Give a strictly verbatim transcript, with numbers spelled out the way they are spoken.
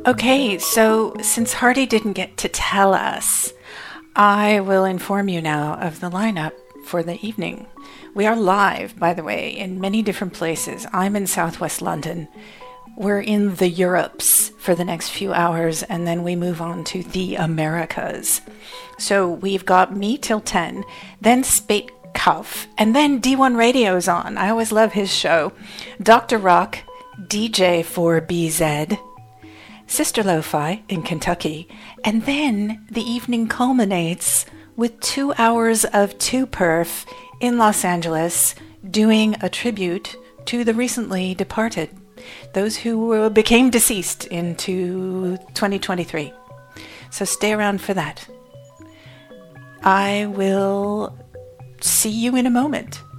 Okay, so since Hardy didn't get to tell us, I will inform you now of the lineup for the evening. We are live, by the way, in many different places. I'm in southwest London. We're in the Europes for the next few hours, and then we move on to the Americas. So we've got me till ten, then Spate Cuff, and then D one Radio's on. I always love his show. Doctor Rock, D J for B Z, Sister Lo-Fi in Kentucky, and then the evening culminates with two hours of two perf in Los Angeles doing a tribute to the recently departed, those who became deceased into twenty twenty-three. So stay around for that. I will see you in a moment.